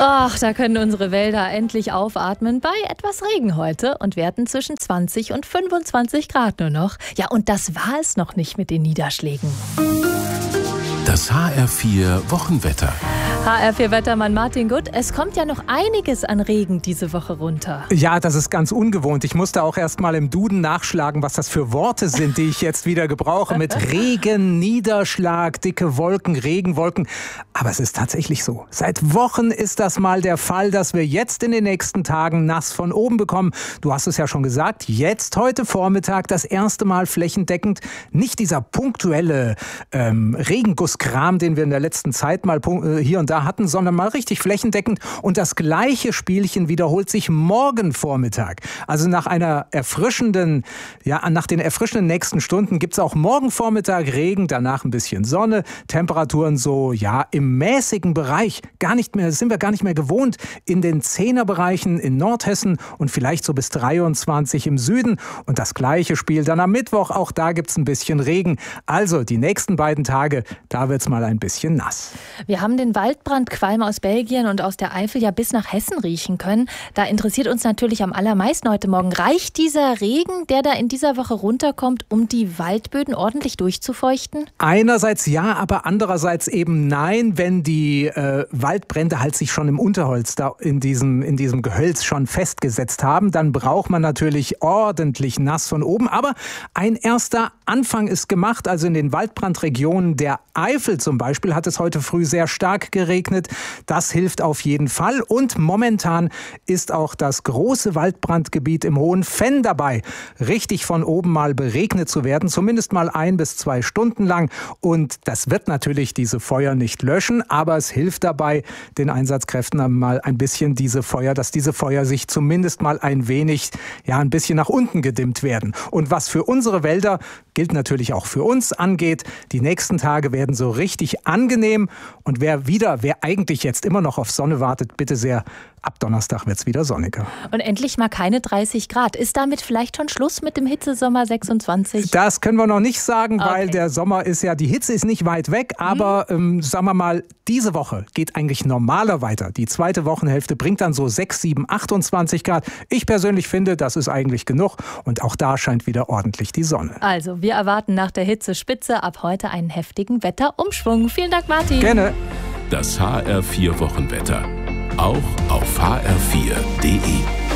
Ach, da können unsere Wälder endlich aufatmen bei etwas Regen heute und Werten zwischen 20 und 25 Grad nur noch. Ja, und das war es noch nicht mit den Niederschlägen. Das HR4 Wochenwetter. HR4-Wettermann Martin Gutt, es kommt ja noch einiges an Regen diese Woche runter. Ja, das ist ganz ungewohnt. Ich musste auch erst mal im Duden nachschlagen, was das für Worte sind, die ich jetzt wieder gebrauche. Mit Regen, Niederschlag, dicke Wolken, Regenwolken. Aber es ist tatsächlich so. Seit Wochen ist das mal der Fall, dass wir jetzt in den nächsten Tagen nass von oben bekommen. Du hast es ja schon gesagt, jetzt heute Vormittag das erste Mal flächendeckend. Nicht dieser punktuelle Regengusskram, den wir in der letzten Zeit mal hier und da hatten, sondern mal richtig flächendeckend. Und das gleiche Spielchen wiederholt sich morgen Vormittag. Also nach den erfrischenden nächsten Stunden gibt es auch morgen Vormittag Regen, danach ein bisschen Sonne, Temperaturen so, ja, im mäßigen Bereich. Sind wir gar nicht mehr gewohnt. In den 10er-Bereichen in Nordhessen und vielleicht so bis 23 im Süden. Und das gleiche Spiel dann am Mittwoch, auch da gibt es ein bisschen Regen. Also die nächsten beiden Tage, da wird es mal ein bisschen nass. Wir haben den Waldbrandqualm aus Belgien und aus der Eifel ja bis nach Hessen riechen können. Da interessiert uns natürlich am allermeisten heute Morgen. Reicht dieser Regen, der da in dieser Woche runterkommt, um die Waldböden ordentlich durchzufeuchten? Einerseits ja, aber andererseits eben nein, wenn die Waldbrände halt sich schon im Unterholz, da in diesem Gehölz schon festgesetzt haben, dann braucht man natürlich ordentlich nass von oben. Aber ein erster Anfang ist gemacht. Also in den Waldbrandregionen der Eifel zum Beispiel hat es heute früh sehr stark geregnet. Das hilft auf jeden Fall. Und momentan ist auch das große Waldbrandgebiet im Hohen Venn dabei, richtig von oben mal beregnet zu werden, zumindest mal 1 bis 2 Stunden lang. Und das wird natürlich diese Feuer nicht löschen, aber es hilft dabei, den Einsatzkräften mal ein bisschen dass diese Feuer sich zumindest mal ein bisschen nach unten gedimmt werden. Und was für unsere Wälder gilt natürlich auch für uns angeht, die nächsten Tage werden so richtig angenehm. Und wer eigentlich jetzt immer noch auf Sonne wartet, bitte sehr, ab Donnerstag wird es wieder sonniger. Und endlich mal keine 30 Grad. Ist damit vielleicht schon Schluss mit dem Hitzesommer 26? Das können wir noch nicht sagen, weil der Sommer die Hitze ist nicht weit weg, aber sagen wir mal, diese Woche geht eigentlich normaler weiter. Die zweite Wochenhälfte bringt dann so 6, 7, 28 Grad. Ich persönlich finde, das ist eigentlich genug und auch da scheint wieder ordentlich die Sonne. Also, wir erwarten nach der Hitzespitze ab heute einen heftigen Wetterumschwung. Vielen Dank, Martin. Gerne. Das HR4 Wochenwetter. Auch auf hr4.de.